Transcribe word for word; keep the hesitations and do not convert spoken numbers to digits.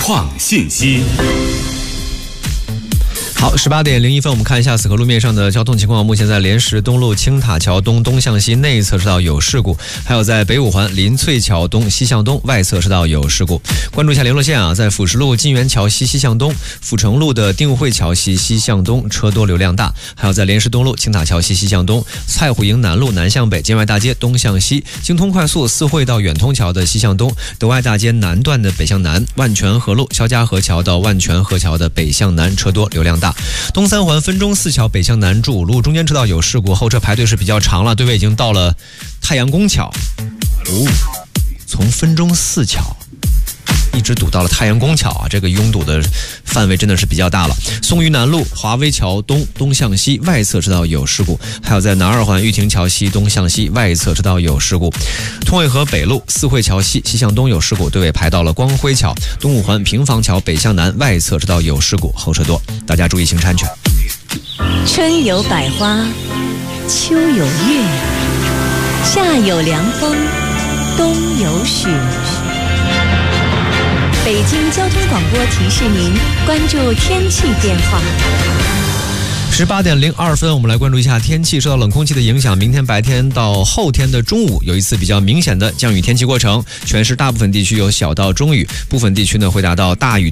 况信息。 好，十八点零一分，我们看一下此刻路面上的交通情况。目前在莲石东路青塔桥东东向西内侧车道有事故，还有在北五环林翠桥东西向东外侧车道有事故。关注一下联络线啊，在辅石路金源桥西西向东、阜成路的定慧桥西西向东车多流量大，还有在莲石东路青塔桥西西向东、蔡虎营南路南向北、建外大街东向西、京通快速四惠到远通桥的西向东、德外大街南段的北向南、万泉河路肖家河桥到万泉河桥的北向南车多流量大。东三环分钟四桥北向南筑五路中间车道有事故，后车排队是比较长了，队位已经到了太阳宫桥，哦，从分钟四桥一直堵到了太阳宫桥啊，这个拥堵的范围真的是比较大了。松榆南路华威桥东东向西外侧车道有事故，还有在南二环玉亭桥西东向西外侧车道有事故。通惠河北路四惠桥西西向东有事故，队尾排到了光辉桥。东五环平房桥北向南外侧车道有事故，后车多，大家注意行车安全。 春有百花，秋有月，夏有凉风，冬有雪。北京交通广播提示您关注天气变化。 十八点零二分，我们来关注一下天气。受到冷空气的影响，明天白天到后天的中午有一次比较明显的降雨天气过程，全市大部分地区有小到中雨，部分地区呢会达到大雨。